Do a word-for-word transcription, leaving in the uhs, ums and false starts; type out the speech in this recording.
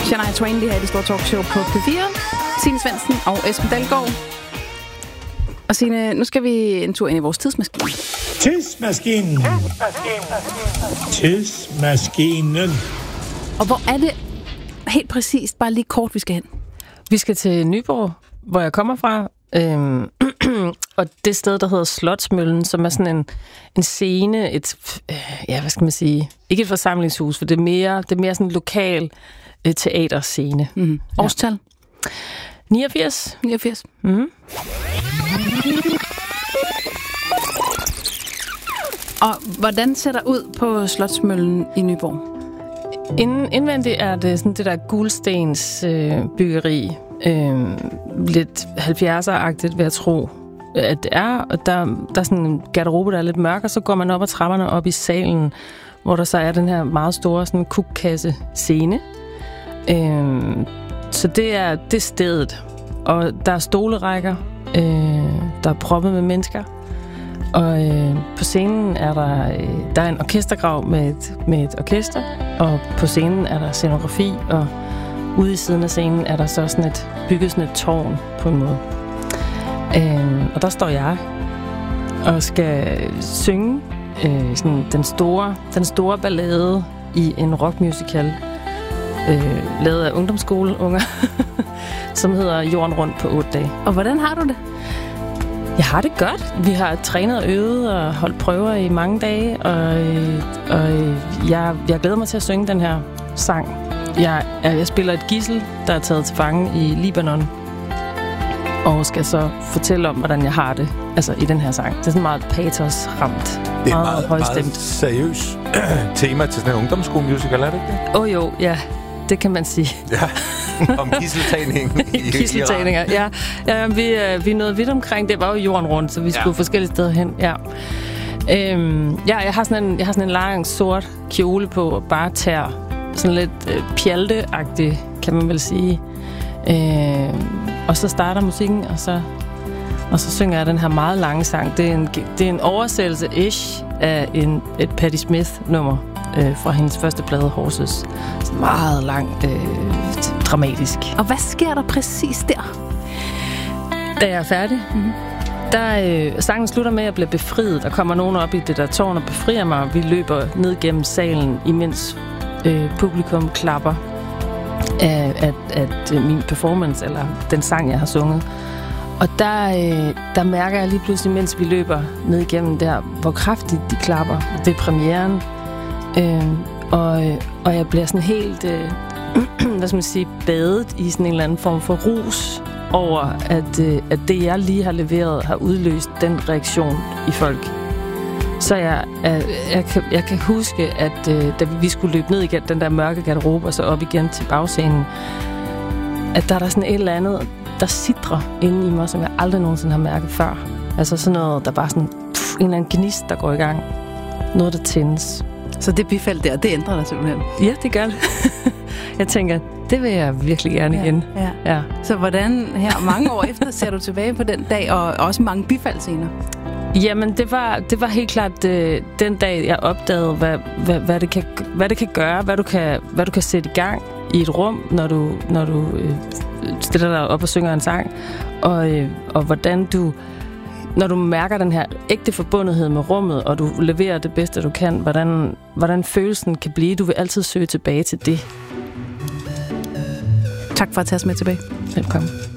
Shania Twain, det her er det store talkshow på P fire. Signe Svendsen og Esben Dalgaard. Og Signe, nu skal vi en tur ind i vores tidsmaskine. Tidsmaskinen. Tidsmaskinen. Og hvor er det helt præcist, bare lige kort, vi skal hen? Vi skal til Nyborg, hvor jeg kommer fra. Øhm, og det sted, der hedder Slotsmøllen, som er sådan en, en scene, et, øh, ja, hvad skal man sige, ikke et forsamlingshus, for det er mere, det er mere sådan en lokal øh, teaterscene. Mm-hmm. Årstal? Ja. niogfirs. niogfirs. Mm-hmm. Og hvordan ser der ud på Slotsmøllen i Nyborg? Inden, indvendigt er det sådan det der gulstens øh, byggeri. Øh, lidt halvfjerdser-agtigt, vil jeg tro, at det er. Og der, der er sådan en garderobe, der er lidt mørk, og så går man op ad trapperne op i salen, hvor der så er den her meget store sådan kukkasse-scene. Øh, så det er, det er stedet. Og der er stolerækker, øh, der er proppet med mennesker. Og øh, på scenen er der, øh, der er en orkestergrav med et, med et orkester, og på scenen er der scenografi, og ude i siden af scenen er der så sådan et, bygget sådan et tårn på en måde. Øh, og der står jeg og skal synge øh, sådan den, store, den store ballade i en rockmusical, øh, lavet af ungdomsskoleunger, som hedder Jorden rundt på otte dage. Og hvordan har du det? Jeg har det godt. Vi har trænet og øvet og holdt prøver i mange dage, og, og jeg, jeg glæder mig til at synge den her sang. Jeg, jeg spiller et gidsel, der er taget til fange i Libanon, og skal så fortælle om, hvordan jeg har det, altså i den her sang. Det er sådan meget patos-ramt. Det er meget, meget, meget seriøst tema til sådan en ungdomsskolemusical, er det ikke det? Åh oh, jo, ja. Det kan man sige. Ja, om gidseltagningen i Gidseltagninger, ja. ja vi, vi nåede vidt omkring. Det var jo jorden rundt, så vi skulle ja. forskellige steder hen. Ja. Øhm, ja, jeg har sådan en, jeg har sådan en lang sort kjole på, og bare tær. Sådan lidt øh, pjalteagtig, kan man vel sige. Øhm, og så starter musikken, og så, og så synger jeg den her meget lange sang. Det er en, det er en oversættelse-ish af en, et Patti Smith-nummer. Øh, fra hendes første plade, Horses. Så meget langt øh, dramatisk. Og hvad sker der præcis der? Da jeg er færdig, mm-hmm. der øh, sangen slutter med, at jeg bliver befriet. Der kommer nogen op i det der tårn og befrier mig. Vi løber ned gennem salen, imens øh, publikum klapper af, af, af min performance, eller den sang, jeg har sunget. Og der, øh, der mærker jeg lige pludselig, mens vi løber ned igennem der, hvor kraftigt de klapper. Det er premieren. Øh, og, og jeg bliver sådan helt, øh, hvad skal man sige, badet i sådan en eller anden form for rus over, at, øh, at det, jeg lige har leveret, har udløst den reaktion i folk. Så jeg, jeg, jeg, kan, jeg kan huske, at øh, da vi skulle løbe ned igen, den der mørke garderobe, og så op igen til bagscenen, at der er der sådan et eller andet, der sidrer inde i mig, som jeg aldrig nogensinde har mærket før. Altså sådan noget, der bare sådan pff, en eller anden gnist, der går i gang. Noget, der tændes. Så det bifald der, det ændrer dig simpelthen? Ja, det gør det. Jeg tænker, det vil jeg virkelig gerne ja, igen. Ja. Ja. Så hvordan her mange år efter ser du tilbage på den dag, og også mange bifaldscener? Jamen, det var, det var helt klart øh, den dag, jeg opdagede, hvad, hvad, hvad, det kan, hvad det kan gøre, hvad du kan, hvad du kan sætte i gang i et rum, når du, når du øh, stiller dig op og synger en sang, og, øh, og hvordan du... Når du mærker den her ægte forbundethed med rummet, og du leverer det bedste, du kan, hvordan, hvordan følelsen kan blive. Du vil altid søge tilbage til det. Tak for at tage os med tilbage. Velkommen.